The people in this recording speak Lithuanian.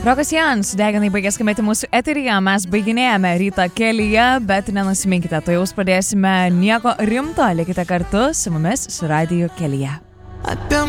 Rokas Jans, deginai baigė skambėti mūsų eteryje, mes baiginėjame rytą kelyje, bet nenusiminkite, to jau pradėsime nieko rimto, likite kartu su mumis su Radiju kelyje.